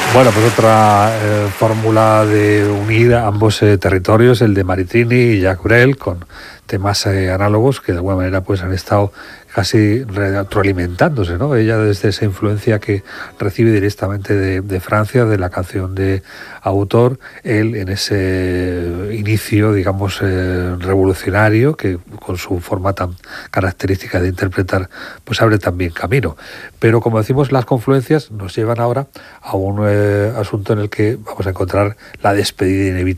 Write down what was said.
Bueno, pues otra fórmula de unir a ambos territorios, el de Maritini y Jacques Brel, con temas análogos que de alguna manera pues han estado casi retroalimentándose, ¿no? Ella desde esa influencia que recibe directamente de Francia, de la canción de autor, él en ese inicio, digamos, revolucionario, que con su forma tan característica de interpretar, pues abre también camino. Pero como decimos, las confluencias nos llevan ahora a un asunto en el que vamos a encontrar la despedida inevitable